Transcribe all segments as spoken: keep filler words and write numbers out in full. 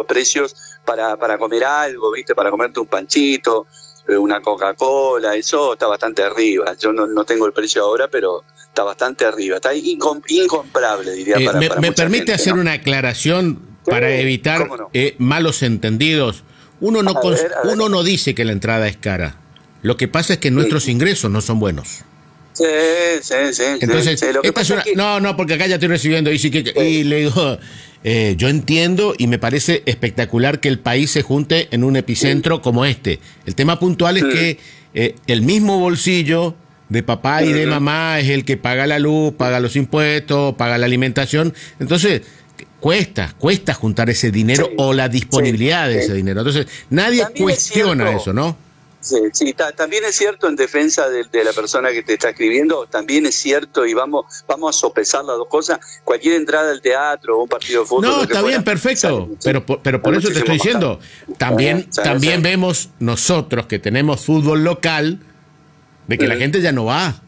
precios para, para comer algo, ¿viste? Para comerte un panchito, una Coca-Cola, eso está bastante arriba. Yo no, no tengo el precio ahora, pero está bastante arriba. Está incom incomparable, diría, eh, para, me, para ¿Me mucha permite gente, hacer ¿no? una aclaración para Sí, evitar no? eh, malos entendidos? Uno no, A ver, a ver. uno no dice que la entrada es cara. Lo que pasa es que nuestros sí. ingresos no son buenos. Sí, sí, sí. Entonces, sí, sí. Lo que esta es pasa una... es que... No, no, porque acá ya estoy recibiendo. Y, sí que... sí. y le digo, eh, yo entiendo y me parece espectacular que el país se junte en un epicentro sí. como este. El tema puntual es sí. que eh, el mismo bolsillo de papá y de mamá es el que paga la luz, paga los impuestos, paga la alimentación. Entonces, cuesta, cuesta juntar ese dinero sí. o la disponibilidad sí. de ese dinero. Entonces, nadie También cuestiona eso, ¿no? Sí, sí, ta, también es cierto, en defensa de, de la persona que te está escribiendo, también es cierto, y vamos vamos a sopesar las dos cosas. Cualquier entrada al teatro o un partido de fútbol... No, está bien, perfecto, pero, pero por eso te estoy diciendo, también, ¿sabes? también vemos nosotros que tenemos fútbol local, de que uh-huh. la gente ya no va.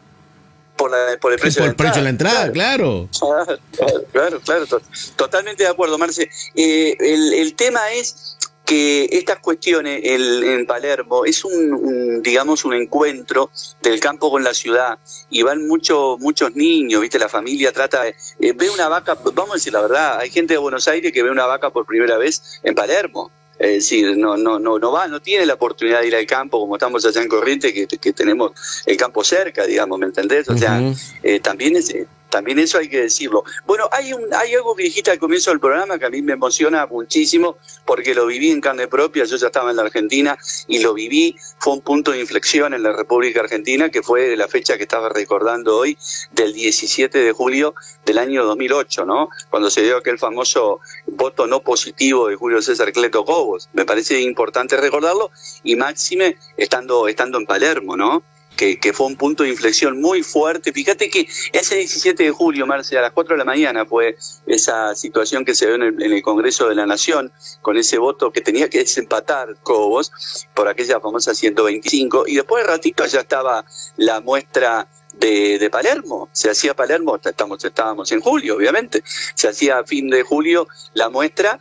Por, la, por el precio, por de, el precio entrada, de la entrada, claro. Claro, claro, claro, claro to, totalmente de acuerdo, Marce. Eh, el, el tema es... que estas cuestiones el, en Palermo es un, un, digamos, un encuentro del campo con la ciudad, y van muchos muchos niños, ¿viste? La familia trata de... Eh, ve una vaca, vamos a decir la verdad, hay gente de Buenos Aires que ve una vaca por primera vez en Palermo. Es decir, no, no, no, no va, no tiene la oportunidad de ir al campo como estamos allá en Corrientes, que, que tenemos el campo cerca, digamos, ¿me entendés? O sea, uh-huh. eh, también es... También eso hay que decirlo. Bueno, hay un hay algo que dijiste al comienzo del programa que a mí me emociona muchísimo, porque lo viví en carne propia. Yo ya estaba en la Argentina y lo viví. Fue un punto de inflexión en la República Argentina, que fue la fecha que estaba recordando hoy, del diecisiete de julio del año dos mil ocho, ¿no? Cuando se dio aquel famoso voto no positivo de Julio César Cleto Cobos. Me parece importante recordarlo, y máxime estando, estando en Palermo, ¿no? Que, que fue un punto de inflexión muy fuerte. Fíjate que ese diecisiete de julio, Marce, a las cuatro de la mañana fue esa situación que se dio en el, en el Congreso de la Nación, con ese voto que tenía que desempatar Cobos por aquella famosa ciento veinticinco, y después de ratito ya estaba la muestra de, de Palermo. Se hacía Palermo, estamos, estábamos en julio, obviamente, se hacía a fin de julio la muestra,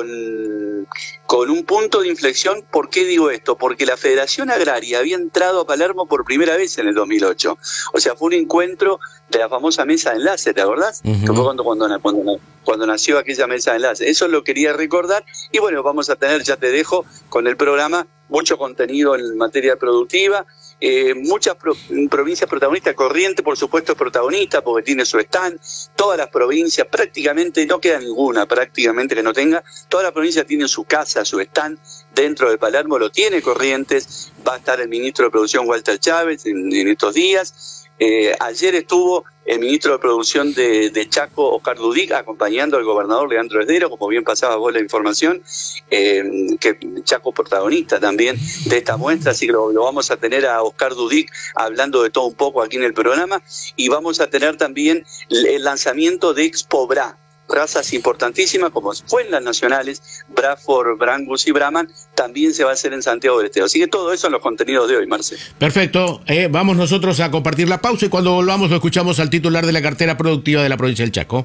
con, con un punto de inflexión. ¿Por qué digo esto? Porque la Federación Agraria había entrado a Palermo por primera vez en el dos mil ocho. O sea, fue un encuentro de la famosa mesa de enlace, ¿te acordás? Uh-huh. Que fue cuando, cuando, cuando, cuando nació aquella mesa de enlace. Eso lo quería recordar. Y bueno, vamos a tener, ya te dejo, con el programa, mucho contenido en materia productiva. Eh, muchas pro, provincias protagonistas. Corrientes, por supuesto, es protagonista porque tiene su stand. Todas las provincias, prácticamente, no queda ninguna prácticamente que no tenga. Todas las provincias tienen su casa, su stand dentro de Palermo. Lo tiene Corrientes. Va a estar el ministro de Producción, Walter Chávez, en, en estos días. Eh, ayer estuvo el ministro de Producción de, de Chaco, Oscar Dudic, acompañando al gobernador Leandro Esdero, como bien pasaba vos la información, eh, que Chaco protagonista también de esta muestra, así que lo, lo vamos a tener a Oscar Dudic hablando de todo un poco aquí en el programa, y vamos a tener también el lanzamiento de Expo Bra, razas importantísimas como fue en las nacionales, Bradford, Brangus y Brahman, también se va a hacer en Santiago del Estero. Así que todo eso en los contenidos de hoy, Marce. Perfecto, eh, vamos nosotros a compartir la pausa, y cuando volvamos lo escuchamos al titular de la cartera productiva de la provincia del Chaco.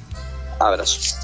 Abrazos.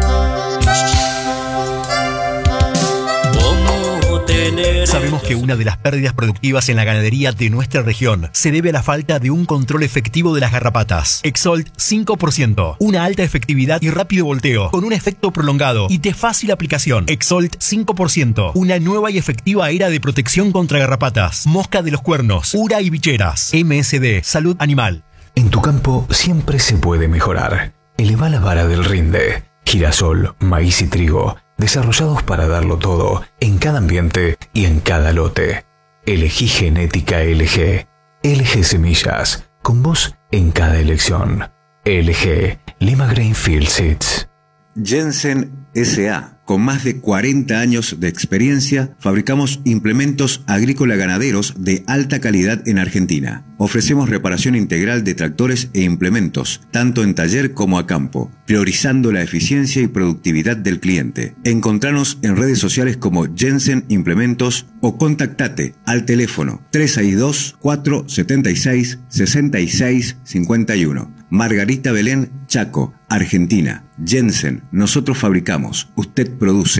Sabemos que una de las pérdidas productivas en la ganadería de nuestra región se debe a la falta de un control efectivo de las garrapatas. Exolt cinco por ciento, una alta efectividad y rápido volteo, con un efecto prolongado y de fácil aplicación. Exolt cinco por ciento, una nueva y efectiva era de protección contra garrapatas, mosca de los cuernos, ura y bicheras. M S D, Salud Animal. En tu campo siempre se puede mejorar. Eleva la vara del rinde. Girasol, maíz y trigo, desarrollados para darlo todo, en cada ambiente y en cada lote. Elegí Genética L G. L G Semillas, con vos en cada elección. L G, Lima Grainfield Seeds. Jensen S A Con más de cuarenta años de experiencia, fabricamos implementos agrícola-ganaderos de alta calidad en Argentina. Ofrecemos reparación integral de tractores e implementos, tanto en taller como a campo, priorizando la eficiencia y productividad del cliente. Encontranos en redes sociales como Jensen Implementos o contactate al teléfono tres seis dos, cuatro siete seis, seis seis cinco uno. Margarita Belén, Chaco, Argentina. Jensen, nosotros fabricamos, usted produce.